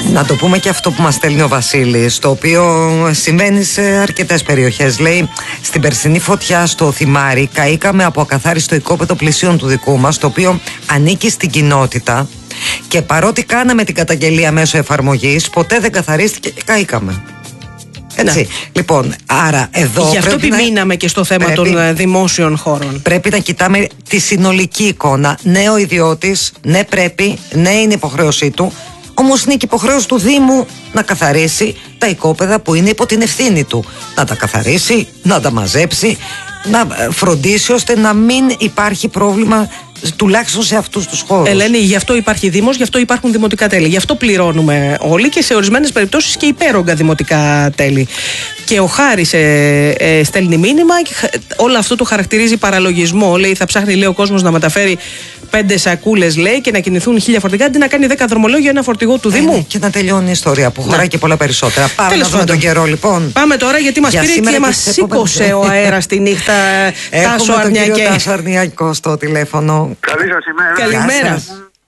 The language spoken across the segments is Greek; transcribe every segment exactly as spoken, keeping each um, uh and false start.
Να το πούμε και αυτό που μας στέλνει ο Βασίλης, το οποίο συμβαίνει σε αρκετές περιοχές. Λέει, στην περσινή φωτιά στο Θυμάρι καήκαμε από ακαθάριστο οικόπεδο πλησίων του δικού μας, το οποίο ανήκει στην κοινότητα, και παρότι κάναμε την καταγγελία μέσω εφαρμογής, ποτέ δεν καθαρίστηκε και καήκαμε. Έτσι. Ναι. Λοιπόν, άρα εδώ. Γι' αυτό επιμείναμε να... και στο θέμα πρέπει... των δημόσιων χώρων. Πρέπει να κοιτάμε τη συνολική εικόνα. Ναι, ο ιδιώτης, ναι, πρέπει, ναι, είναι υποχρέωσή του. Όμως είναι και υποχρέωση του Δήμου να καθαρίσει τα οικόπεδα που είναι υπό την ευθύνη του. Να τα καθαρίσει, να τα μαζέψει, να φροντίσει ώστε να μην υπάρχει πρόβλημα, τουλάχιστον σε αυτούς τους χώρους. Ελένη, γι' αυτό υπάρχει Δήμος, γι' αυτό υπάρχουν δημοτικά τέλη. Γι' αυτό πληρώνουμε όλοι και σε ορισμένες περιπτώσεις και υπέρογκα δημοτικά τέλη. Και ο Χάρης ε, ε, στέλνει μήνυμα και όλο αυτό το χαρακτηρίζει παραλογισμό. Λέει, θα ψάχνει, λέει, ο κόσμος να μεταφέρει πέντε σακούλες, λέει, και να κινηθούν χίλια φορτηγά, αντί να κάνει δέκα δρομολόγια ένα φορτηγό του Δήμου. Ε, και να τελειώνει η ιστορία που χωράει και πολλά περισσότερα. Πάμε Τέλος να δούμε τον καιρό, λοιπόν. Πάμε τώρα, γιατί μας πήρε και μας σήκωσε ο αέρας τη νύχτα. Τάσο Αρνιακέ. Τάσο Αρνιακό στο τηλέφωνο. Καλή σας ημέρα. Καλημέρα.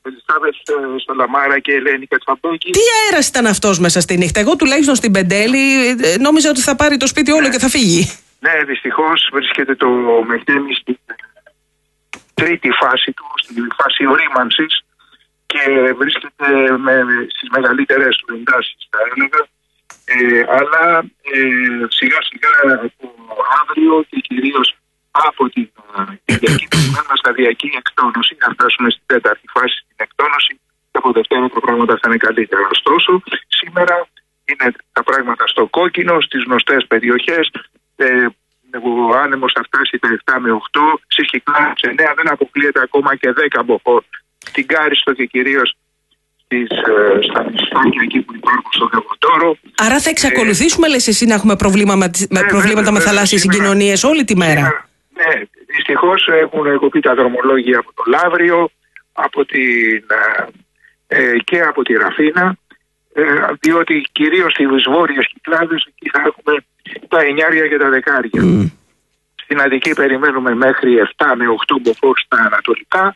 Στο Λαμάρα και Ελένη Κατσαμπόκη. Τι αέρας ήταν αυτός μέσα στη νύχτα? Εγώ τουλάχιστον στην Πεντέλη νόμιζα ότι θα πάρει το σπίτι όλο, ναι, και θα φύγει. Ναι, δυστυχώς βρίσκεται το Μεχτέμι στην τρίτη φάση του, στη φάση ορίμανσης, και βρίσκεται με, στις μεγαλύτερες του εντάσεις, θα έλεγα. Ε, αλλά ε, σιγά σιγά από αύριο και κυρίως από την Κυριακή περιμένουμε σταδιακή εκτόνωση, να φτάσουμε στην τέταρτη φάση, στην εκτόνωση, και από Δευτέρα τα πράγματα θα είναι καλύτερα. Ωστόσο, σήμερα είναι τα πράγματα στο κόκκινο, στις γνωστές περιοχές. Ε, ο άνεμος θα φτάσει τα επτά με οκτώ, στις Κυκλάδες εννέα, δεν αποκλείεται ακόμα και δέκα μποφόρ. Στην Κάριστο και κυρίως στις, ε, στα νησιά εκεί που υπάρχουν στο Δεβοτόρο. Άρα θα εξακολουθήσουμε, ε, λες εσύ, να έχουμε προβλήμα, με, ε, προβλήματα ε, με θαλάσσιες συγκοινωνίες όλη τη μέρα? Σήμερα, ναι, δυστυχώς έχουν κοπεί τα δρομολόγια από το Λαύριο, από την, ε, και από τη Ραφίνα, ε, διότι κυρίως στις βόρειες Κυκλάδες εκεί θα έχουμε τα εννιάρια και τα δεκάρια. Mm. Στην Αττική περιμένουμε μέχρι επτά με οκτώ μποφόρ στα ανατολικά,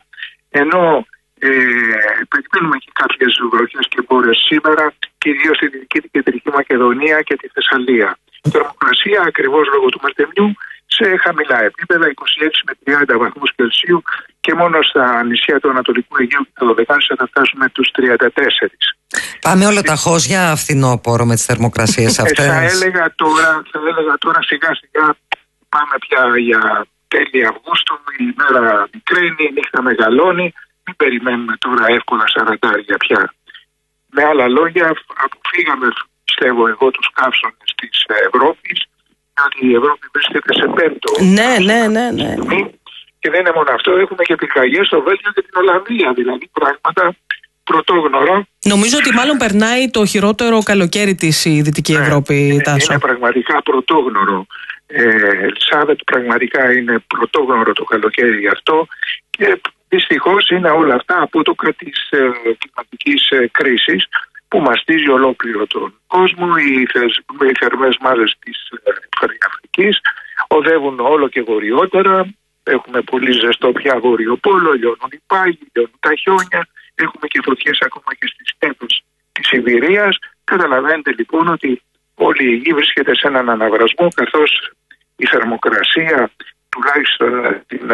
ενώ ε, περιμένουμε και κάποιες βροχές και μπόρες σήμερα, κυρίως στη Δυτική και Κεντρική Μακεδονία και τη Θεσσαλία. Η θερμοκρασία, ακριβώς λόγω του Μαρτεμιού, σε χαμηλά επίπεδα, είκοσι έξι με τριάντα βαθμούς Κελσίου, και μόνο στα νησιά του Ανατολικού Αιγαίου και τα Δωδεκάνησα θα φτάσουμε τους τριάντα τέσσερα. Πάμε ολοταχώς για φθινόπωρο με τις θερμοκρασίες αυτές. Ε, θα, έλεγα τώρα, θα έλεγα τώρα σιγά σιγά πάμε πια για τέλη Αυγούστου, η μέρα μικραίνει, η νύχτα μεγαλώνει, μην περιμένουμε τώρα εύκολα σαραντάρια πια. Με άλλα λόγια, αποφύγαμε, πιστεύω εγώ, τους καύσονες της Ευρώπης, γιατί η Ευρώπη βρίσκεται σε πέμπτο. Ναι, ναι, ναι, ναι. Και δεν είναι μόνο αυτό, έχουμε και πυρκαγιές στο Βέλγιο και την Ολλανδία, δηλαδή πράγματα πρωτόγνωρα. Νομίζω ότι μάλλον περνάει το χειρότερο καλοκαίρι της η Δυτική, ναι, Ευρώπη, Τάσο. Είναι πραγματικά πρωτόγνωρο. Ε, Ελισάβετ, πραγματικά είναι πρωτόγνωρο το καλοκαίρι αυτό, και δυστυχώς είναι όλα αυτά απότοκα της ε, κλιματικής ε, κρίσης που μαστίζει ολόκληρο τον κόσμο. Οι, θες, οι θερμές μάζες της ε, Αφρικής οδεύουν όλο και βορειότερα. Έχουμε πολύ ζεστό πια βόρειο πόλο, λιώνουν οι πάγοι, λιώνουν τα χιόνια. Έχουμε και φωτιές ακόμα και στις στέπες της Σιβηρίας. Καταλαβαίνετε λοιπόν ότι όλη η γη βρίσκεται σε έναν αναβρασμό, καθώς η θερμοκρασία τουλάχιστον στην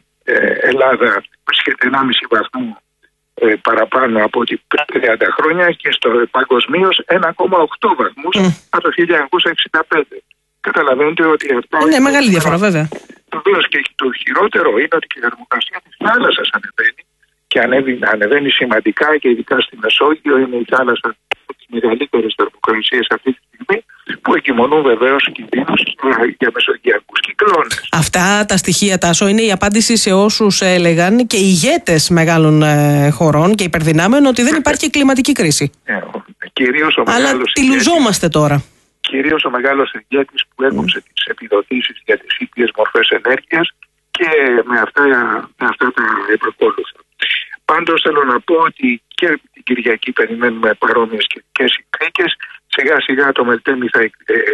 ε, Ελλάδα βρίσκεται ενάμιση βαθμό ε, παραπάνω από ό,τι πριν τριάντα χρόνια, και στο παγκοσμίως ένα κόμμα οκτώ βαθμούς mm. από το χίλια εννιακόσια εξήντα πέντε. Καταλαβαίνετε ότι αυτό... Είναι μεγάλη διαφορά, βέβαια. Βεβαίως, και το χειρότερο είναι ότι και η θερμοκρασία της θάλασσας ανεβαίνει, και ανεβαίνει, ανεβαίνει σημαντικά, και ειδικά στη Μεσόγειο είναι η θάλασσα από τις μεγαλύτερες θερμοκρασίες αυτή τη στιγμή, που εγκυμονούν βεβαίως κινδύνους για μεσογειακούς κυκλώνες. Αυτά τα στοιχεία, Τάσο, είναι η απάντηση σε όσους έλεγαν και οι ηγέτες μεγάλων ε, χωρών και υπερδυνάμεων ότι δεν υπάρχει κλιματική κρίση. Ε, κυρίως ο Αλλά μεγάλος τη λουζόμαστε τώρα. Κυρίως ο μεγάλος ηγέτης που έκοψε mm. τις επιδοτήσεις για τις ήπιες μορφές ενέργειας, και με αυτά, με αυτά τα επροκόλουθα. Πάντως θέλω να πω ότι και την Κυριακή περιμένουμε παρόμοιες καιρικές συνθήκες. Σιγά σιγά το Μελτέμι θα, ε,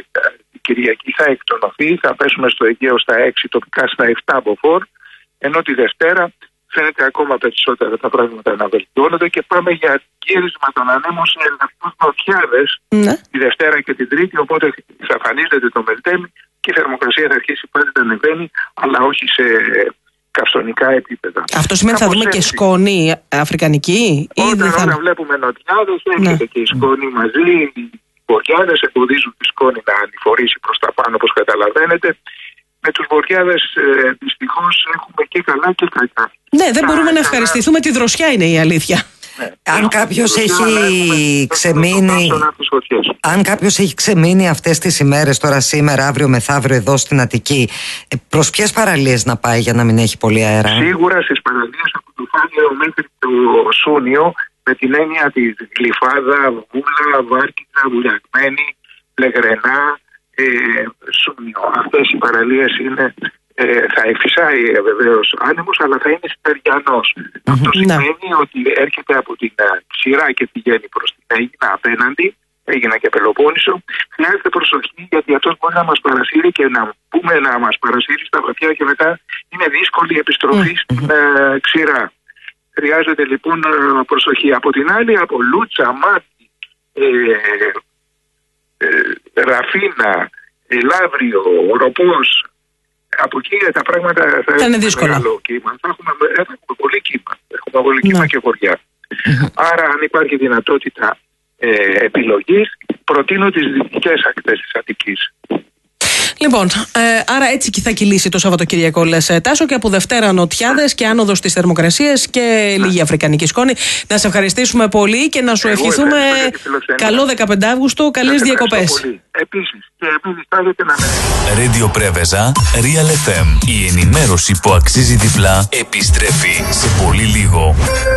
η Κυριακή θα εκτονωθεί, θα πέσουμε στο Αιγαίο στα έξι, τοπικά στα επτά μποφόρ, ενώ τη Δευτέρα φαίνεται ακόμα περισσότερα τα πράγματα να βελτιώνονται και πάμε για γύρισμα των ανέμων σε ελαφρούς νοτιάδες ναι. τη Δευτέρα και την Τρίτη, οπότε εξαφανίζεται το Μελτέμι και η θερμοκρασία θα αρχίσει πάλι να ανεβαίνει, αλλά όχι σε καυσονικά επίπεδα. Αυτό σημαίνει ότι θα δούμε έτσι και σκόνη αφρικανική ή όταν, θα... όταν βλέπουμε νοτιάδες έρχεται ναι. και η σκόνη μαζί, οι βοριάδες εμποδίζουν τη σκόνη να ανηφορήσει προς τα πάνω, όπως καταλαβαίνετε. Με τους βοριάδες ε, δυστυχώς έχουμε και καλά και κακά. Ναι, δεν μπορούμε να ευχαριστηθούμε, τη δροσιά είναι η αλήθεια. Ναι. Αν κάποιος έχει ξεμείνει, αν κάποιος έχει ξεμείνει αυτές τις ημέρες, τώρα σήμερα, αύριο μεθαύριο εδώ στην Αττική, προς ποιες παραλίες να πάει για να μην έχει πολύ αέρα? Σίγουρα στις παραλίες από το Φάλαιο μέχρι το Σούνιο, με την έννοια της Γλυφάδα, Βούλα, Βάρκινα, Βουλιαγμένη, Λεγρενά, ε, Σούνιο. Αυτές οι παραλίες είναι... Ε, θα εφησάει βεβαίως άνεμος, αλλά θα είναι στεριανός. Mm-hmm. Αυτό σημαίνει ναι. ότι έρχεται από την Ξηρά και πηγαίνει προς την Αίγινα απέναντι, Αίγινα και Πελοπόννησο. Χρειάζεται προσοχή, γιατί αυτός μπορεί να μας παρασύρει και να πούμε να μας παρασύρει στα βαθιά και μετά είναι δύσκολη η επιστροφή mm-hmm. στην uh, Ξηρά. Χρειάζεται λοιπόν προσοχή. Από την άλλη, από Λούτσα, Μάτι, ε, ε, Ραφίνα, ε, Λαύριο, Οροπός, από εκεί τα πράγματα θα, θα είναι δύσκολα. Κύμα. Θα, έχουμε, θα έχουμε πολύ κύμα. Έχουμε πολύ κύμα ναι. και βοριά. Άρα, αν υπάρχει δυνατότητα ε, επιλογής, προτείνω τις δυτικές ακτές της Αττικής. Λοιπόν, ε, άρα έτσι και θα κυλήσει το Σαββατοκυριακό, λες, Τάσο, και από Δευτέρα νοτιάδες και άνοδος στις θερμοκρασίες και λίγη αφρικανική σκόνη. Να σε ευχαριστήσουμε πολύ και να σου Εγώ ευχηθούμε καλό δεκαπέντε Αυγούστου, καλές διακοπές. Επίσης, και επίσης θέλετε να με... Radio Πρέβεζα, Real εφ εμ. Η ενημέρωση που αξίζει διπλά επιστρέφει σε πολύ λίγο.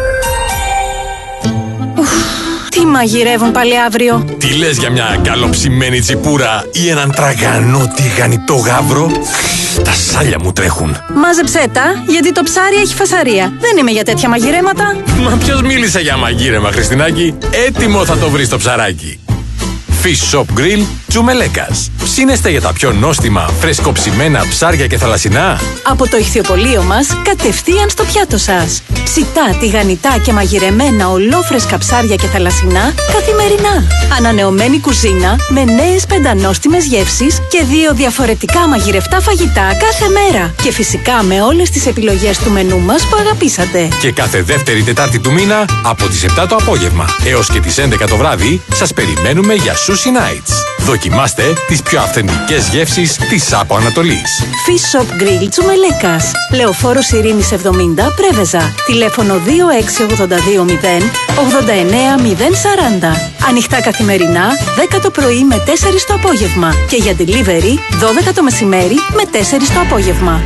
Τι μαγειρεύουν πάλι αύριο? Τι λες για μια καλοψημένη τσιπούρα ή έναν τραγανό τηγανιτό γάβρο? Τα σάλια μου τρέχουν. Μάζεψέ τα, γιατί το ψάρι έχει φασαρία. Δεν είμαι για τέτοια μαγειρέματα. Μα ποιος μίλησε για μαγείρεμα, Χριστινάκη? Έτοιμο θα το βρεις το ψαράκι. Fish Shop Grill Τσουμελέκας. Ψήνεστε για τα πιο νόστιμα, φρεσκοψημένα ψάρια και θαλασσινά? Από το ηχθιοπωλείο μας, κατευθείαν στο πιάτο σας. Ψητά, τηγανιτά και μαγειρεμένα ολόφρεσκα ψάρια και θαλασσινά καθημερινά. Ανανεωμένη κουζίνα με νέες πεντανόστιμες γεύσεις και δύο διαφορετικά μαγειρευτά φαγητά κάθε μέρα. Και φυσικά με όλες τις επιλογές του μενού μας που αγαπήσατε. Και κάθε δεύτερη Τετάρτη του μήνα, από τις επτά το απόγευμα έως και τις έντεκα το βράδυ, σας περιμένουμε για Sushi Nights. Δοκιμάστε τις πιο αυθεντικές γεύσεις της Άπο Ανατολής. Fish Shop Grill Τσουμελέκας. Λεωφόρος Ειρήνης εβδομήντα, Πρέβεζα. Τηλέφωνο δύο έξι ογδόντα δύο μηδέν ογδόντα εννέα μηδέν σαράντα. Ανοιχτά καθημερινά, δέκα το πρωί με τέσσερα το απόγευμα. Και για delivery, δώδεκα το μεσημέρι με τέσσερα το απόγευμα.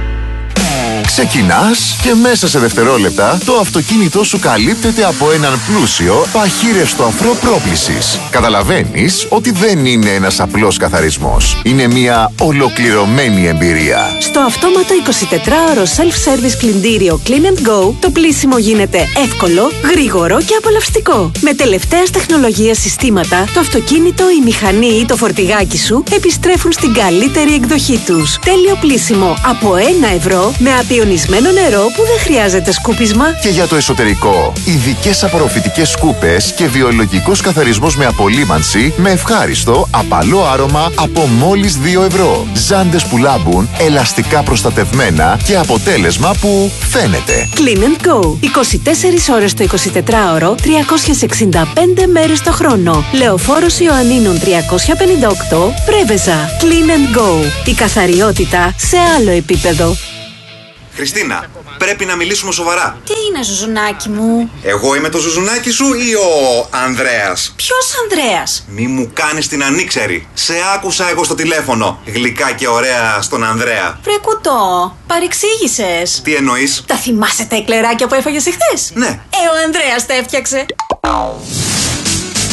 Ξεκινάς και μέσα σε δευτερόλεπτα το αυτοκίνητό σου καλύπτεται από έναν πλούσιο παχύρευστο αφρό πρόплησης. Καταλαβαίνεις ότι δεν είναι ένας απλός καθαρισμός. Είναι μια ολοκληρωμένη εμπειρία. Στο αυτόματο εικοσιτετράωρο self-service πλυντήριο Clean and Go, το πλύσιμο γίνεται εύκολο, γρήγορο και απολαυστικό. Με τελευταίας τεχνολογίας συστήματα, το αυτοκίνητο, η μηχανή ή το φορτηγάκι σου επιστρέφουν στην καλύτερη εκδοχή τους. Τέλειο πλύσιμο από ένα ευρώ με απειονισμένο νερό που δεν χρειάζεται σκούπισμα. Και για το εσωτερικό, ειδικές απορροφητικές σκούπες και βιολογικός καθαρισμός με απολύμανση με ευχάριστο, απαλό άρωμα από μόλις δύο ευρώ. Ζάντες που λάμπουν, ελαστικά προστατευμένα και αποτέλεσμα που φαίνεται. Clean and Go. είκοσι τέσσερις ώρες το εικοσιτετράωρο, τριακόσιες εξήντα πέντε μέρες το χρόνο. Λεωφόρος Ιωαννίνων τριακόσια πενήντα οκτώ, Πρέβεζα. Clean and Go. Η καθαριότητα σε άλλο επίπεδο. Χριστίνα, πρέπει να μιλήσουμε σοβαρά. Τι είναι, ζουζουνάκι μου? Εγώ είμαι το ζουζουνάκι σου ή ο Ανδρέας? Ποιος Ανδρέας? Μη μου κάνεις την ανήξερη. Σε άκουσα εγώ στο τηλέφωνο. Γλυκά και ωραία στον Ανδρέα. Βρε κουτό, παρεξήγησες. Τι εννοείς? Τα θυμάσαι τα εκλεράκια που έφαγες εχθές? Ναι. Ε, ο Ανδρέας τα έφτιαξε.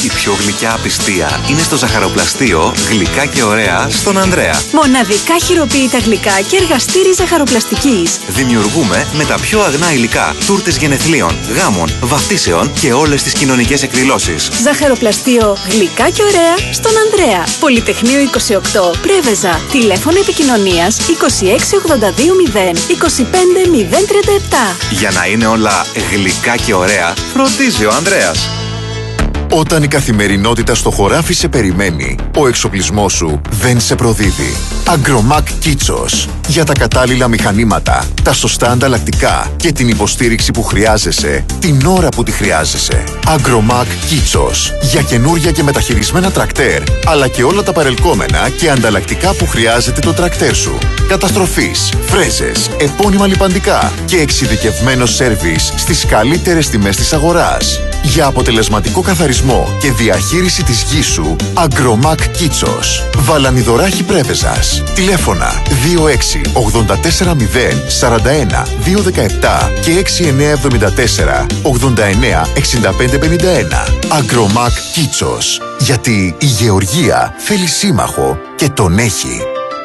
Η πιο γλυκιά απιστία είναι στο ζαχαροπλαστείο Γλυκά και Ωραία στον Ανδρέα. Μοναδικά χειροποίητα γλυκά και εργαστήρι ζαχαροπλαστικής. Δημιουργούμε με τα πιο αγνά υλικά τούρτες γενεθλίων, γάμων, βαφτίσεων και όλες τις κοινωνικές εκδηλώσεις. Ζαχαροπλαστείο Γλυκά και Ωραία στον Ανδρέα. Πολυτεχνείο είκοσι οκτώ, Πρέβεζα. Τηλέφωνο επικοινωνίας είκοσι έξι ογδόντα δύο μηδέν είκοσι πέντε μηδέν τριάντα επτά. Για να είναι όλα γλυκά και ωραία, φροντίζει ο Ανδρέας. Όταν η καθημερινότητα στο χωράφι σε περιμένει, ο εξοπλισμός σου δεν σε προδίδει. Agromac Kitsos. Για τα κατάλληλα μηχανήματα, τα σωστά ανταλλακτικά και την υποστήριξη που χρειάζεσαι, την ώρα που τη χρειάζεσαι. Agromac Kitsos. Για καινούρια και μεταχειρισμένα τρακτέρ, αλλά και όλα τα παρελκόμενα και ανταλλακτικά που χρειάζεται το τρακτέρ σου. Καταστροφής, φρέζες, επώνυμα λιπαντικά και εξειδικευμένο σέρβις στις καλύτερες τιμές της αγοράς. Για αποτελεσματικό καθαρισμό και διαχείριση της γης σου, Agromac Kitsos. Βαλανιδωράχη Πρέβεζας. Τηλέφωνα δύο έξι ογδόντα τέσσερα μηδέν σαράντα ένα δύο δεκαεπτά και έξι εννιά εβδομήντα τέσσερα ογδόντα εννιά εξήντα πέντε πενήντα ένα. Agromac Kitsos. Γιατί η γεωργία θέλει σύμμαχο και τον έχει.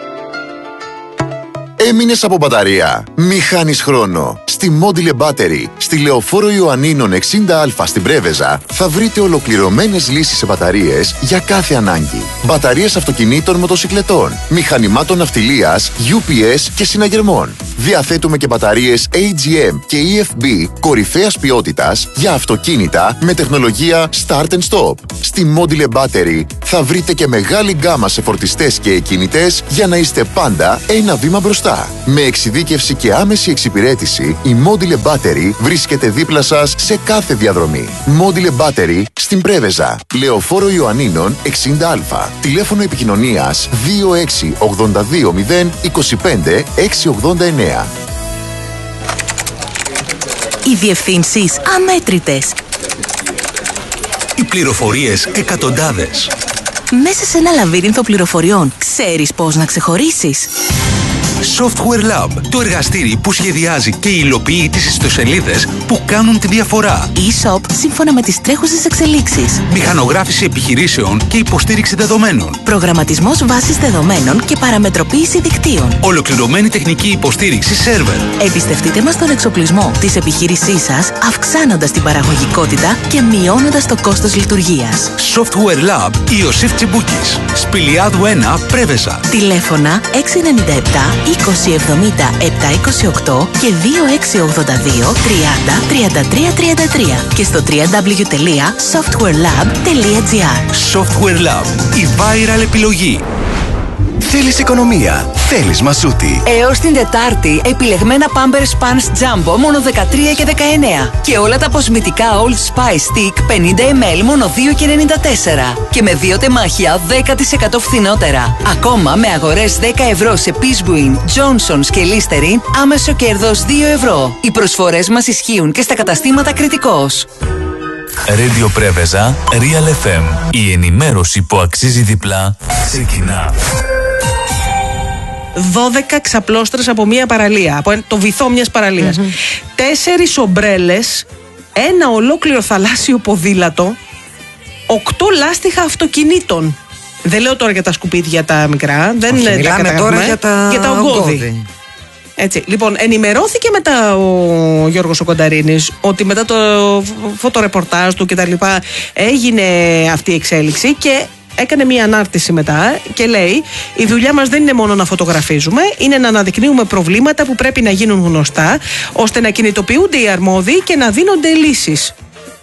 Έμεινες από μπαταρία? Μη χάνεις χρόνο. Στη Module Battery, στη Λεωφόρο Ιωαννίνων εξήντα α στην Πρέβεζα, θα βρείτε ολοκληρωμένες λύσεις σε μπαταρίες για κάθε ανάγκη. Μπαταρίες αυτοκινήτων, μοτοσικλετών, μηχανημάτων ναυτιλίας, γιου πι ες και συναγερμών. Διαθέτουμε και μπαταρίες έι τζι εμ και ι εφ μπι κορυφαίας ποιότητας για αυτοκίνητα με τεχνολογία Start and Stop. Στη Module Battery θα βρείτε και μεγάλη γκάμα σε φορτιστές και εκκίνητες για να είστε πάντα ένα βήμα μπροστά. Με εξειδίκευση και άμεση εξυπηρέτηση, η Module Battery βρίσκεται δίπλα σας σε κάθε διαδρομή. Module Battery στην Πρέβεζα, Λεωφόρο Ιωαννίνων εξήντα α. Τηλέφωνο επικοινωνίας δύο έξι ογδόντα δύο μηδέν είκοσι πέντε έξι ογδόντα εννέα. Οι διευθύνσεις αμέτρητες. Οι πληροφορίες εκατοντάδες. Μέσα σε ένα λαβύρινθο πληροφοριών, ξέρεις πώς να ξεχωρίσεις? Software Lab, το εργαστήρι που σχεδιάζει και υλοποιεί τις ιστοσελίδες που κάνουν τη διαφορά. E-shop σύμφωνα με τις τρέχουσες εξελίξεις. Μηχανογράφηση επιχειρήσεων και υποστήριξη δεδομένων. Προγραμματισμός βάσης δεδομένων και παραμετροποίηση δικτύων. Ολοκληρωμένη τεχνική υποστήριξη σερβερ. Εμπιστευτείτε μας τον εξοπλισμό της επιχείρησής σας, αυξάνοντας την παραγωγικότητα και μειώνοντας το κόστος λειτουργίας. Software Lab Ιωσήφ Τσιμπούκης. Σπηλιάδου ένα, Πρέβεζα. Τηλέφωνα έξι εννιά επτά είκοσι εβδομήντα επτακόσια είκοσι οκτώ και δύο έξι ογδόντα δύο τριάντα τριάντα τρία τριάντα τρία και στο double-u double-u double-u τελεία software lab τελεία gr. Software Lab, η viral επιλογή. Θέλεις οικονομία, θέλεις μασούτη. Έως την Τετάρτη, επιλεγμένα Pampers Pants Jumbo μόνο δεκατρία και δεκαεννέα. Και όλα τα αποσμητικά Old Spice Stick πενήντα μιλιλίτρια μόνο δύο και ενενήντα τέσσερα. Και με δύο τεμάχια δέκα τοις εκατό φθηνότερα. Ακόμα με αγορές δέκα ευρώ σε Pishbuin, Johnson's και Listerine, άμεσο κέρδος δύο ευρώ. Οι προσφορές μας ισχύουν και στα καταστήματα Κρητικός. Radio Πρέβεζα, Real εφ εμ. Η ενημέρωση που αξίζει διπλά ξεκινά. δώδεκα ξαπλώστρες από μία παραλία, από το βυθό μιας παραλίας. Mm-hmm. Τέσσερις ομπρέλες, ένα ολόκληρο θαλάσσιο ποδήλατο, οκτώ λάστιχα αυτοκινήτων. Δεν λέω τώρα για τα σκουπίδια τα μικρά, δεν Όχι, τα μιλάμε τώρα για τα, για τα ογκώδη. Έτσι, λοιπόν, ενημερώθηκε μετά ο Γιώργος ο Κονταρίνης ότι μετά το φωτορεπορτάζ του και τα λοιπά έγινε αυτή η εξέλιξη και έκανε μια ανάρτηση μετά και λέει: η δουλειά μας δεν είναι μόνο να φωτογραφίζουμε, είναι να αναδεικνύουμε προβλήματα που πρέπει να γίνουν γνωστά, ώστε να κινητοποιούνται οι αρμόδιοι και να δίνονται λύσεις.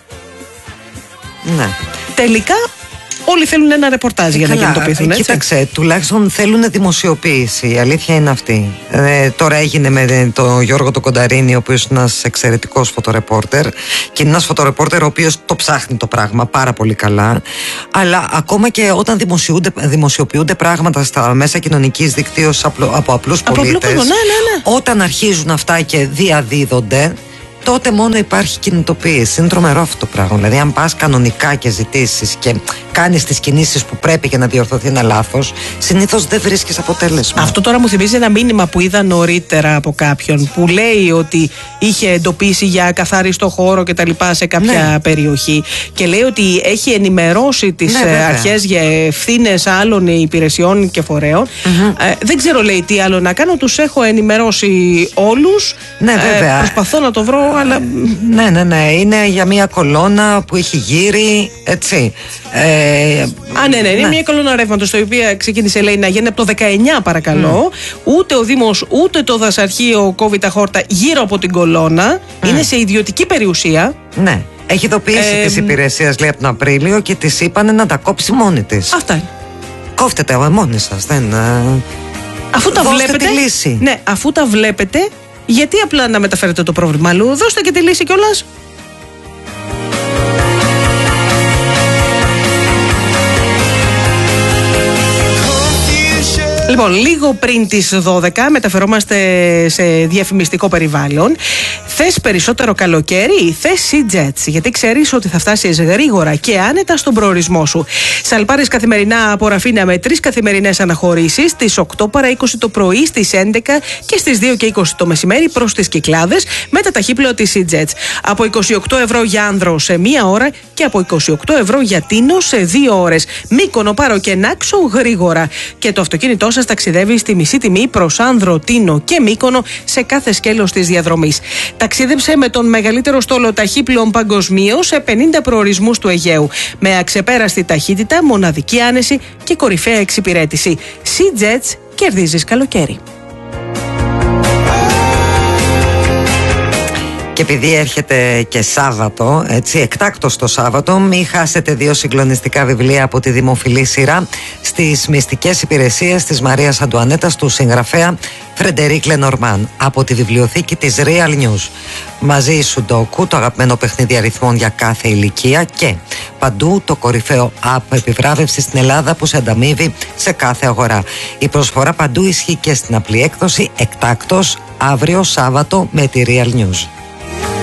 Ναι. Τελικά όλοι θέλουν ένα ρεπορτάζ για Καλά, να κινητοποιηθούν. Έτσι. Κοίταξε, τουλάχιστον θέλουν δημοσιοποίηση. Η αλήθεια είναι αυτή. Ε, τώρα έγινε με τον Γιώργο τον Κονταρίνη, ο οποίος είναι ένας εξαιρετικός φωτορεπόρτερ και είναι ένας φωτορεπόρτερ ο οποίος το ψάχνει το πράγμα πάρα πολύ καλά. Αλλά ακόμα και όταν δημοσιοποιούνται πράγματα στα μέσα κοινωνικής δικτύωσης από απλούς πολίτες, ναι, ναι, ναι. όταν αρχίζουν αυτά και διαδίδονται, τότε μόνο υπάρχει κινητοποίηση. Είναι τρομερό αυτό το πράγμα. Δηλαδή, αν πας κανονικά και ζητήσεις και κάνεις τις κινήσεις που πρέπει για να διορθωθεί ένα λάθος, συνήθως δεν βρίσκεις αποτέλεσμα. Αυτό τώρα μου θυμίζει ένα μήνυμα που είδα νωρίτερα από κάποιον που λέει ότι είχε εντοπίσει για ακαθάριστο χώρο και τα λοιπά σε κάποια ναι. περιοχή και λέει ότι έχει ενημερώσει τις ναι, αρχές για ευθύνες άλλων υπηρεσιών και φορέων. Mm-hmm. Ε, δεν ξέρω, λέει, τι άλλο να κάνω. Τους έχω ενημερώσει όλους. Ναι, βέβαια. Ε, προσπαθώ να το βρω, αλλά. Ναι, ναι, ναι. Είναι για μια κολόνα που έχει γύρει, έτσι. Ε, Α, ναι, ναι. Είναι ναι. μια κολόνα ρεύματος, η οποία ξεκίνησε, λέει, να γίνει από το δεκαεννιά, παρακαλώ. Mm. Ούτε ο Δήμος, ούτε το δασαρχείο κόβει τα χόρτα γύρω από την κολόνα. Mm. Είναι σε ιδιωτική περιουσία. Ναι. Έχει ειδοποιήσει ε, τις υπηρεσίες, λέει, από τον Απρίλιο και της είπανε να τα κόψει μόνη της. Αυτά είναι. Κόφτετε μόνοι σας. Δεν. Αφού τα δώστε βλέπετε. Τη λύση. Ναι, αφού τα βλέπετε, γιατί απλά να μεταφέρετε το πρόβλημα αλλού? Δώστε και τη λύση κιόλας. Λοιπόν, λίγο πριν τις δώδεκα μεταφερόμαστε σε διαφημιστικό περιβάλλον. Θες περισσότερο καλοκαίρι? Θες SeaJets, γιατί ξέρεις ότι θα φτάσεις γρήγορα και άνετα στον προορισμό σου. Σαλπάρεις καθημερινά από Ραφίνα με τρεις καθημερινές αναχωρήσεις, στις οκτώ παρά είκοσι το πρωί, στις έντεκα και στις δύο και είκοσι το μεσημέρι προς τις Κυκλάδες με τα ταχύπλοα της SeaJets. Από είκοσι οκτώ ευρώ για Άνδρο σε μία ώρα και από είκοσι οκτώ ευρώ για Τίνο σε δύο ώρες. Μύκονο, Πάρο και Νάξο γρήγορα. Και το αυτοκίνητό σας ταξιδεύει στη μισή τιμή προς Άνδρο, Τίνο και Μύκονο σε κάθε σκέλος της διαδρομής. Ταξίδεψε με τον μεγαλύτερο στόλο ταχύπλοων παγκοσμίως σε πενήντα προορισμούς του Αιγαίου. Με αξεπέραστη ταχύτητα, μοναδική άνεση και κορυφαία εξυπηρέτηση. SeaJets, κερδίζεις καλοκαίρι. Και επειδή έρχεται και Σάββατο, έτσι, εκτάκτος το Σάββατο, μην χάσετε δύο συγκλονιστικά βιβλία από τη δημοφιλή σειρά στις μυστικές υπηρεσίες της Μαρίας Αντουανέτας του συγγραφέα Φρεντερίκ Λενορμάν από τη βιβλιοθήκη της Real News. Μαζί η Σουντόκου, το αγαπημένο παιχνίδι αριθμών για κάθε ηλικία, και παντού το κορυφαίο app επιβράβευση στην Ελλάδα που σε ανταμείβει σε κάθε αγορά. Η προσφορά παντού ισχύει και στην απλή έκδοση, εκτάκτος αύριο Σάββατο με τη Real News.